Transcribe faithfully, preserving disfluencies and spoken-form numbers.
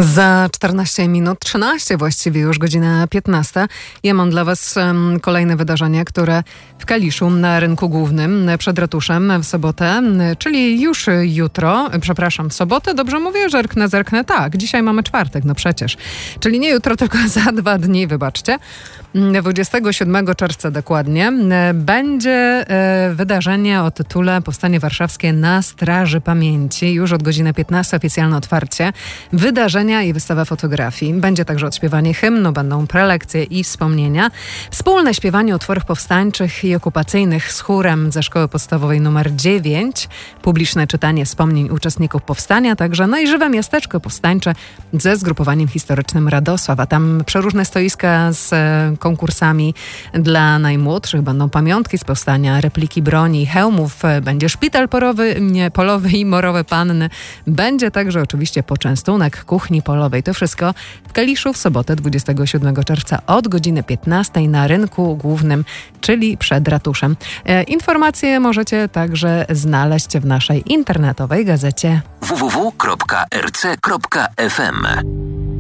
Za czternaście minut, trzynaście właściwie już, godzina piętnasta. Ja mam dla Was um, kolejne wydarzenie, które w Kaliszu na rynku głównym przed ratuszem w sobotę, czyli już jutro, przepraszam, w sobotę, dobrze mówię? Zerknę, zerknę, tak, dzisiaj mamy czwartek, no przecież. Czyli nie jutro, tylko za dwa dni, wybaczcie. dwudziestego siódmego czerwca dokładnie będzie wydarzenie o tytule Powstanie Warszawskie na Straży Pamięci. Już od godziny piętnastej oficjalne otwarcie. Wydarzenia i wystawa fotografii. Będzie także odśpiewanie hymnu, będą prelekcje i wspomnienia. Wspólne śpiewanie utworów powstańczych i okupacyjnych z chórem ze Szkoły Podstawowej nr dziewięć. Publiczne czytanie wspomnień uczestników powstania, także no i żywe miasteczko powstańcze ze zgrupowaniem historycznym Radosław. A tam przeróżne stoiska z konkursami dla najmłodszych. Będą pamiątki z powstania, repliki broni, hełmów. Będzie szpital polowy, nie, polowy i morowe panny. Będzie także oczywiście poczęstunek kuchni polowej. To wszystko w Kaliszu w sobotę dwudziestego siódmego czerwca od godziny piętnastej na rynku głównym, czyli przed ratuszem. E, informacje możecie także znaleźć w naszej internetowej gazecie w w w kropka r c kropka f m.